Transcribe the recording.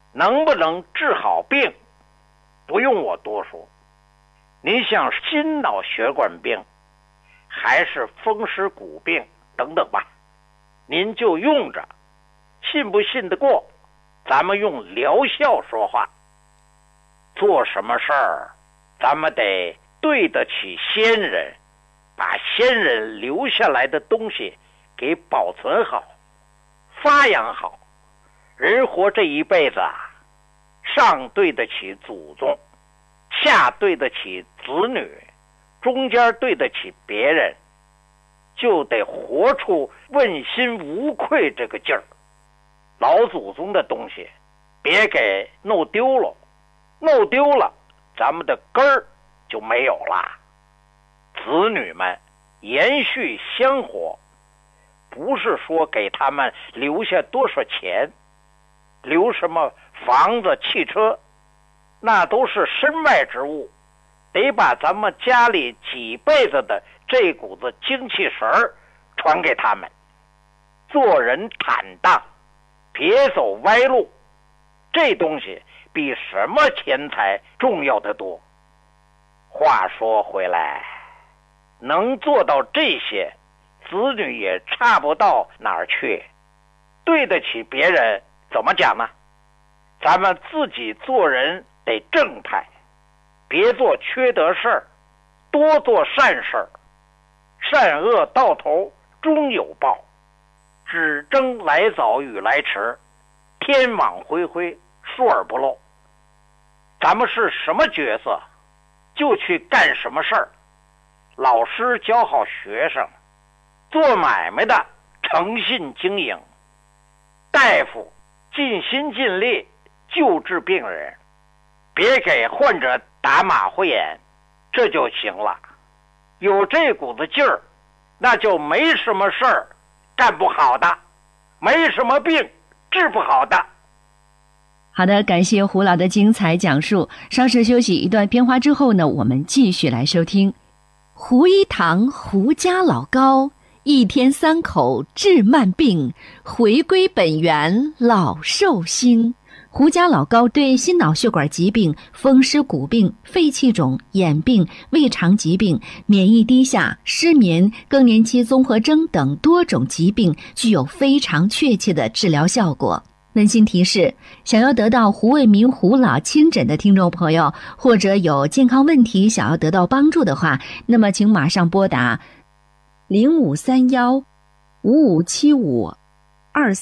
能不能治好病，不用我多说。您像心脑血管病，还是风湿骨病等等吧，您就用着，信不信得过？咱们用疗效说话。做什么事儿，咱们得对得起先人，把先人留下来的东西给保存好，发扬好。人活这一辈子啊，上对得起祖宗，下对得起子女，中间对得起别人，就得活出问心无愧这个劲儿。老祖宗的东西别给弄丢了，弄丢了咱们的根儿就没有了。子女们延续香火，不是说给他们留下多少钱，留什么房子汽车，那都是身外之物，得把咱们家里几辈子的这股子精气神儿传给他们。做人坦荡，别走歪路，这东西比什么钱财重要得多。话说回来，能做到这些，子女也差不到哪儿去。对得起别人，怎么讲呢？咱们自己做人得正派，别做缺德事儿，多做善事儿。善恶到头终有报，只争来早与来迟，天网恢恢，疏而不漏。咱们是什么角色，就去干什么事儿。老师教好学生，做买卖的诚信经营，大夫尽心尽力救治病人，别给患者打马虎眼，这就行了。有这股子劲儿，那就没什么事儿干不好的，没什么病治不好的。 好的，感谢胡老的精彩讲述。稍事休息一段片花之后呢，我们继续来收听胡一堂胡家老高，一天3口治慢病，回归本源老寿星。胡家老高对心脑血管疾病、风湿骨病、肺气肿、眼病、胃肠疾病、免疫低下、失眠、更年期综合征等多种疾病具有非常确切的治疗效果。温馨提示，想要得到胡卫民胡老亲诊的听众朋友，或者有健康问题想要得到帮助的话，那么请马上拨打0531557524